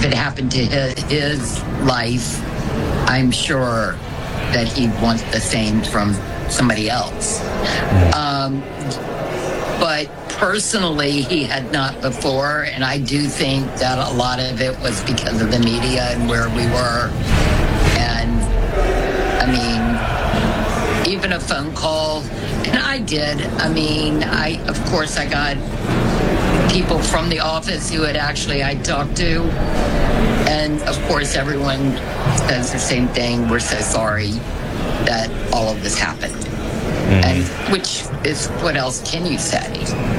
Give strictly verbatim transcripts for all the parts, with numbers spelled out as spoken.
it happened to his, his life, I'm sure that he'd want the same from somebody else. Um, but personally, he had not before, and I do think that a lot of it was because of the media and where we were. And, I mean, even a phone call, and I did. I mean, I, of course, I got people from the office who had actually I talked to. And, of course, everyone says the same thing. We're so sorry that all of this happened. Mm-hmm. And which is, what else can you say?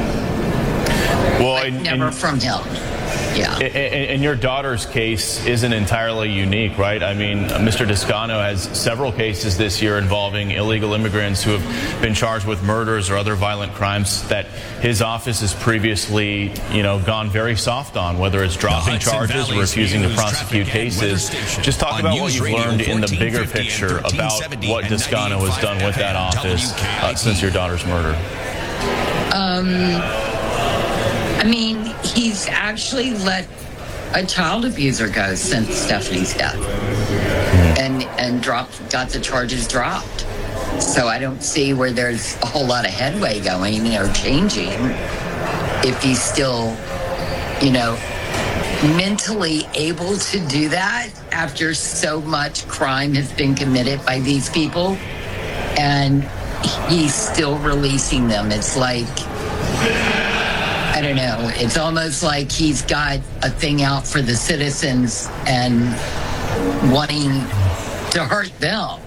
Well, but and, never and, from him. Yeah. And, and your daughter's case isn't entirely unique, right? I mean, Mister Descano has several cases this year involving illegal immigrants who have been charged with murders or other violent crimes that his office has previously, you know, gone very soft on, whether it's dropping charges or refusing to prosecute cases. Just talk about what you've learned in the bigger picture about what Descano has done with that office uh, since your daughter's murder. Um... I mean, he's actually let a child abuser go since Stephanie's death, and and dropped, got the charges dropped. So I don't see where there's a whole lot of headway going or changing if he's still, you know, mentally able to do that after so much crime has been committed by these people, and he's still releasing them. It's like, I don't know. It's almost like he's got a thing out for the citizens and wanting to hurt them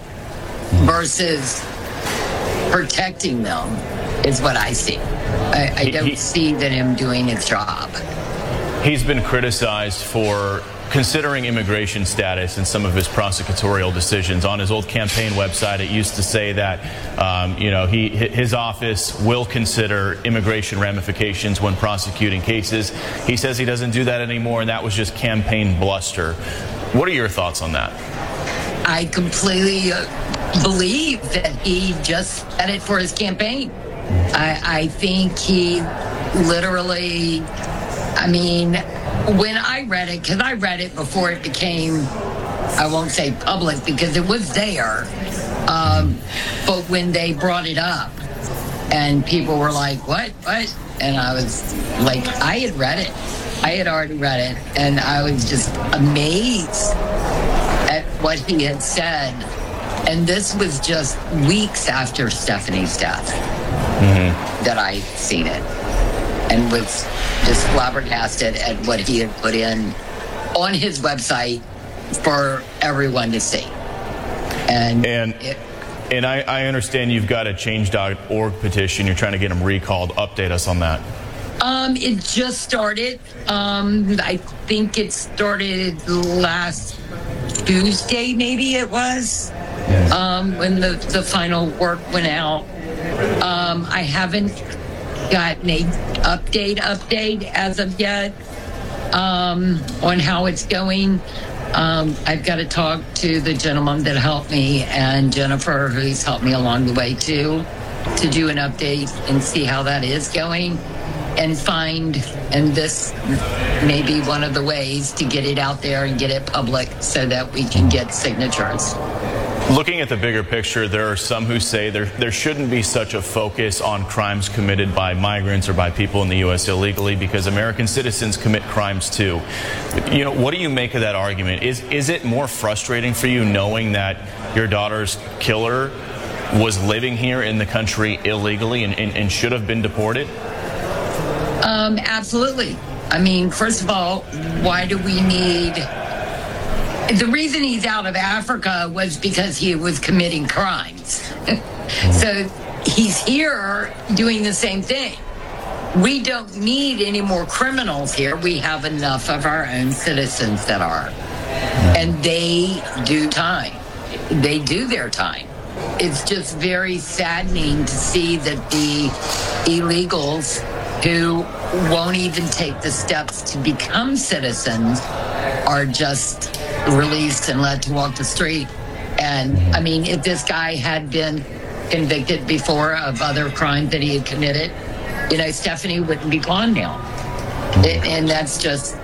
versus protecting them is what I see. I, I don't he, see that him doing his job. He's been criticized for considering immigration status in some of his prosecutorial decisions. On his old campaign website, it used to say that, um, you know, he, his office will consider immigration ramifications when prosecuting cases. He says he doesn't do that anymore, and that was just campaign bluster. What are your thoughts on that? I completely uh, believe that he just said it for his campaign. I, I think he literally, I mean, when I read it, because I read it before it became, I won't say public because it was there, um, but when they brought it up and people were like, what, what? And I was like, I had read it. I had already read it. And I was just amazed at what he had said. And this was just weeks after Stephanie's death mm-hmm. that I seen it. And was just flabbergasted at what he had put in on his website for everyone to see. And and, it, and I, I understand you've got a change dot org petition. You're trying to get him recalled. Update us on that. Um, it just started. Um, I think it started last Tuesday, maybe it was, yes. um, when the, the final work went out. Um, I haven't gotten a update update as of yet um, on how it's going. Um, I've got to talk to the gentleman that helped me and Jennifer, who's helped me along the way too, to do an update and see how that is going and find, and this may be one of the ways to get it out there and get it public so that we can get signatures. Looking at the bigger picture, there are some who say there there shouldn't be such a focus on crimes committed by migrants or by people in the U S illegally because American citizens commit crimes too. You know, what do you make of that argument? Is is it more frustrating for you knowing that your daughter's killer was living here in the country illegally and, and, and should have been deported? Um, absolutely. I mean, first of all, why do we need... The reason he's out of Africa was because he was committing crimes. So he's here doing the same thing. We don't need any more criminals here. We have enough of our own citizens that are. And they do time. They do their time. It's just very saddening to see that the illegals who won't even take the steps to become citizens are just released and let to walk the street. And I mean, if this guy had been convicted before of other crimes that he had committed, you know, Stephanie wouldn't be gone now. It, and that's just